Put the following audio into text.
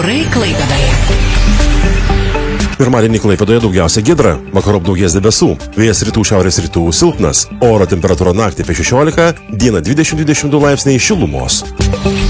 Orai Klaipėdoje. Pirmadienį Klaipėdoje daugiausia giedra, vakarop daugės debesų, vėjas rytų šiaurės rytų silpnas, oro temperatūra naktį apie 16, dieną 20-22 laipsniai šilumos.